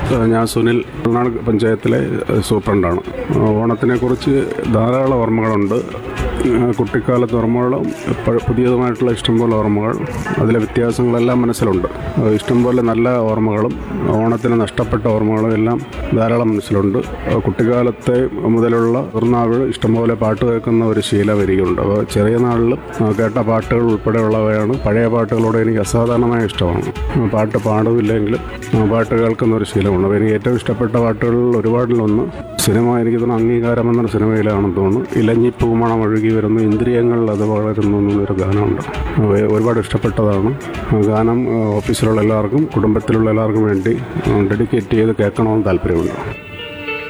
ഞാൻ സുനിൽ, തമിഴ്നാട് പഞ്ചായത്തിലെ സൂപ്രണ്ടാണ്. ഓണത്തിനെക്കുറിച്ച് ധാരാളം ഓർമ്മകളുണ്ട്. കുട്ടിക്കാലത്ത് ഓർമ്മകളും പുതിയതുമായിട്ടുള്ള ഇഷ്ടംപോലെ ഓർമ്മകൾ, അതിലെ വ്യത്യാസങ്ങളെല്ലാം മനസ്സിലുണ്ട്. ഇഷ്ടംപോലെ നല്ല ഓർമ്മകളും ഓണത്തിന് നഷ്ടപ്പെട്ട ഓർമ്മകളും എല്ലാം ധാരാളം മനസ്സിലുണ്ട്. കുട്ടിക്കാലത്തെ മുതലുള്ള പിറന്നാൾ ഇഷ്ടംപോലെ പാട്ട് കേൾക്കുന്ന ഒരു ശീലം വരികയുണ്ട്. അപ്പോൾ ചെറിയ നാളിൽ കേട്ട പാട്ടുകൾ ഉൾപ്പെടെയുള്ളവയാണ്. പഴയ പാട്ടുകളോട് എനിക്ക് അസാധാരണമായ ഇഷ്ടമാണ്. പാട്ട് പാടുമില്ലെങ്കിലും പാട്ട് കേൾക്കുന്ന ഒരു ശീലമുണ്ട്. അപ്പോൾ എനിക്ക് ഏറ്റവും ഇഷ്ടപ്പെട്ട പാട്ടുകളിൽ ഒരുപാടിലൊന്ന് സിനിമ, എനിക്ക് തോന്നുന്നു അംഗീകാരം എന്നൊരു സിനിമയിലാണെന്ന് തോന്നുന്നു. ഇലഞ്ഞിപ്പൂമണം ഒഴുകി വരുന്നു, ഇന്ദ്രിയങ്ങളിൽ അത് വളരുന്നു എന്നൊരു ഗാനമുണ്ട്. ഒരുപാട് ഇഷ്ടപ്പെട്ടതാണ്. ഗാനം ഓഫീസിലുള്ള എല്ലാവർക്കും, കുടുംബത്തിലുള്ള എല്ലാവർക്കും വേണ്ടി ഡെഡിക്കേറ്റ് ചെയ്ത് കേൾക്കണമെന്ന് താല്പര്യമുണ്ട്.